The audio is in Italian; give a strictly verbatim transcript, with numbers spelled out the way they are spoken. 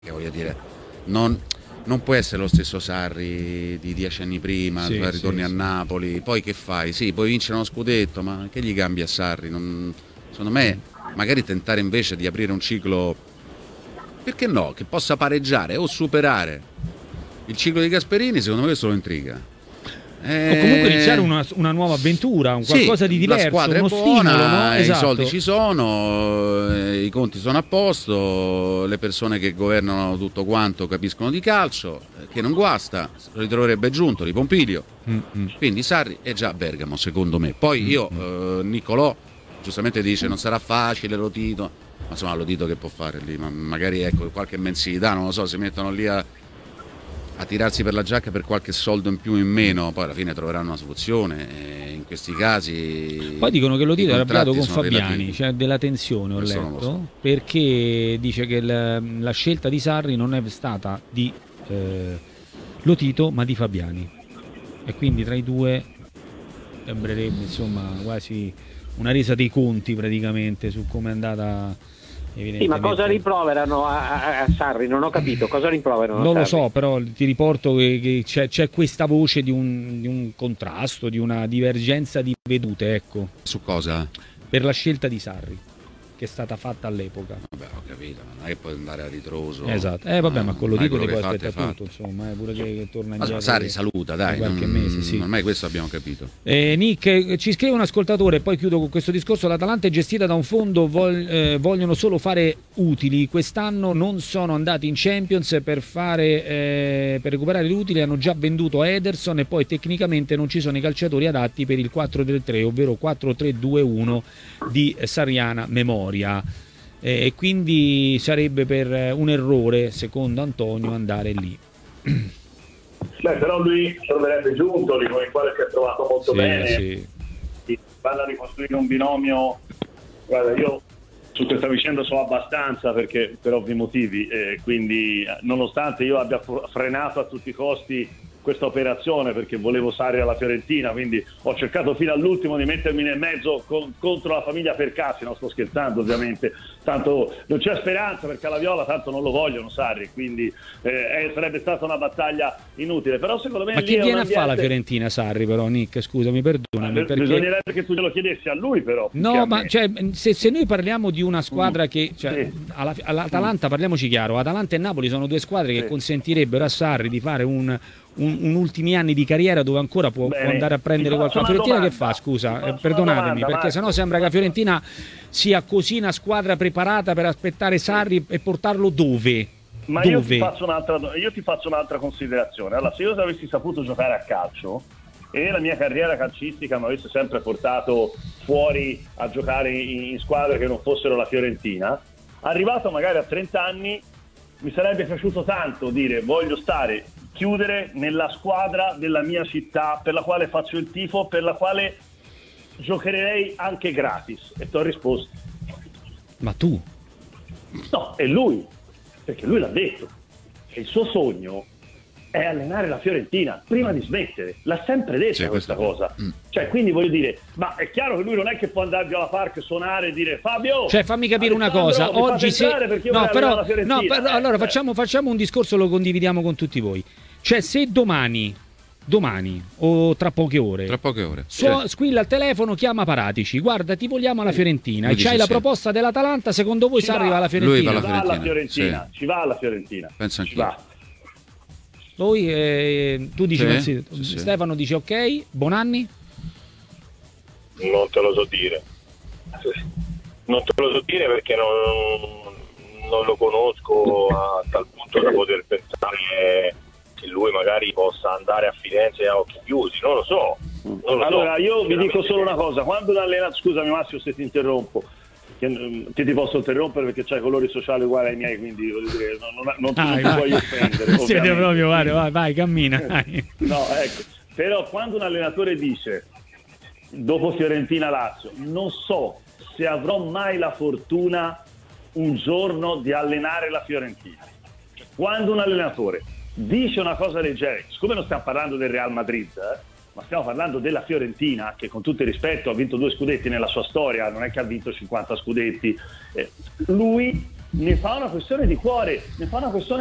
voglio dire, non, non può essere lo stesso Sarri di dieci anni prima, Sì, ritorni sì, a sì. Napoli, poi che fai? Sì, puoi vincere uno scudetto, ma che gli cambi a Sarri? Non, secondo me, magari tentare invece di aprire un ciclo, perché no, che possa pareggiare o superare il ciclo di Gasperini, secondo me questo lo intriga. O comunque iniziare Eh, una, una nuova avventura, un sì, qualcosa di la diverso, squadra è uno stimolo, no? buona, i soldi Esatto. ci sono, eh, i conti sono a posto, le persone che governano tutto quanto capiscono di calcio, eh, che non guasta, lo ritroverebbe giunto di Pompilio. Mm, mm, Quindi Sarri è già a Bergamo, secondo me. Poi mm, io, mm. eh, Niccolò, giustamente dice non sarà facile, lo Tito, ma insomma lo Tito che può fare lì? Ma magari ecco qualche mensilità, non lo so, si mettono lì a a tirarsi per la giacca per qualche soldo in più o in meno, poi alla fine troveranno una soluzione. E in questi casi Poi dicono che lo i Tito è arrabbiato contratti con sono Fabiani, relativi. c'è della tensione, ho Questo non lo so. letto, perché dice che la, la scelta di Sarri non è stata di eh, Lotito, ma di Fabiani. E quindi tra i due sembrerebbe insomma quasi una resa dei conti praticamente su come è andata Sì, evidentemente. ma cosa rimproverano a, a, a Sarri? Non ho capito, cosa rimproverano a Non lo Sarri? so, però ti riporto che, che c'è, c'è questa voce di un, di un contrasto, di una divergenza di vedute, ecco, Su cosa? per la scelta di Sarri, che è stata fatta all'epoca. Vabbè, ho capito, non è che puoi andare a ritroso. Esatto, eh vabbè, ma con lo ormai Tito ti quello puoi che hai fatto è aspettare tutto, fatto. insomma, eh, pure che, che torna Ma indietro. Sarri di- saluta, di dai, qualche non- mese, sì. ormai questo abbiamo capito. Eh, Nick, eh, ci scrive un ascoltatore, poi chiudo con questo discorso, l'Atalanta è gestita da un fondo, vol- eh, vogliono solo fare utili, quest'anno non sono andati in Champions per, fare, eh, per recuperare gli utili, hanno già venduto Ederson e poi tecnicamente non ci sono i calciatori adatti per il quattro tre tre, ovvero quattro tre due uno di Sarriana memoria. Eh, E quindi sarebbe per un errore, secondo Antonio, andare lì. Beh, però lui troverebbe Giuntoli con il quale si è trovato molto Sì, bene. sì. Vanno a ricostruire un binomio. Guarda, io su questa vicenda so abbastanza perché per ovvi motivi, eh, quindi nonostante io abbia frenato a tutti i costi questa operazione perché volevo Sarri alla Fiorentina, quindi ho cercato fino all'ultimo di mettermi nel mezzo con, contro la famiglia Percassi, non sto scherzando ovviamente, tanto non c'è speranza perché alla Viola tanto non lo vogliono Sarri, quindi eh, sarebbe stata una battaglia inutile, però secondo me Ma lì chi è viene un a fare la ambiente... Fiorentina, Sarri, però, Nick? Scusami, perdonami. Eh, Perché... Bisognerebbe che tu glielo chiedessi a lui, però. più che No, a ma me. cioè, se, se noi parliamo di una squadra Mm. che, cioè, Sì. alla- all'Atalanta, parliamoci chiaro, Atalanta e Napoli sono due squadre che Sì. consentirebbero a Sarri di fare un, un, un ultimi anni di carriera dove ancora può, può Bene. andare a prendere Ti faccio qualcosa. La una Fiorentina che domanda. fa, scusa? Ti Eh, faccio una perdonatemi, domanda, perché Marco. sennò sembra che la Fiorentina sia così una squadra preparata per aspettare Sarri e portarlo dove? Ma io Dove? ti, faccio un'altra, io ti faccio un'altra considerazione. Allora, se io avessi saputo giocare a calcio e la mia carriera calcistica mi avesse sempre portato fuori a giocare in, in squadre che non fossero la Fiorentina, arrivato magari a trenta anni, mi sarebbe piaciuto tanto dire voglio stare, chiudere nella squadra della mia città per la quale faccio il tifo, per la quale giocherei anche gratis. E ti ho risposto Ma tu? no, è lui, perché lui l'ha detto, che il suo sogno è allenare la Fiorentina prima di smettere, l'ha sempre detta Sì, questa questo- cosa. Mm. Cioè, quindi voglio dire, ma è chiaro che lui non è che può andare alla Park, suonare e dire Fabio, Cioè, fammi capire una Alessandro, cosa. mi fate Oggi se. entrare perché io No, voglio però. allenare la Fiorentina. No, però Eh, allora eh. facciamo, facciamo un discorso, lo condividiamo con tutti voi. Cioè, se domani, domani o tra poche ore. Tra poche ore. Suo- Sì. squilla il telefono, chiama Paratici. Guarda, ti vogliamo alla Fiorentina. Lui E c'hai dice la sì. proposta dell'Atalanta. Secondo voi Ci Sarri va. va alla Lui Fiorentina? va Ci alla va alla Fiorentina, Fiorentina, sì. ci va alla Fiorentina. Penso Ci anch'io. va. Voi, eh, tu dici Sì, non si- sì, sì. Stefano dice ok. Bonanni? Non te lo so dire. Non te lo so dire perché non, non lo conosco a tal punto da poter pensare che lui magari possa andare a Firenze a occhi chiusi. Non lo so. Non lo Allora, so. io vi dico solo una cosa, quando un allenatore, scusami Massimo se ti interrompo, che, mm, che ti posso interrompere perché c'hai colori sociali uguali ai miei, quindi voglio dire, non, non, non, Vai, non ti vai. voglio offendere. Siete ovviamente. proprio, vai, vai, vai, cammina. Vai. No, ecco, però quando un allenatore dice dopo Fiorentina-Lazio non so se avrò mai la fortuna un giorno di allenare la Fiorentina, cioè, quando un allenatore dice una cosa del genere, siccome non stiamo parlando del Real Madrid eh, ma stiamo parlando della Fiorentina che con tutto il rispetto ha vinto due scudetti nella sua storia, non è che ha vinto cinquanta scudetti, eh, lui ne fa una questione di cuore, ne fa una questione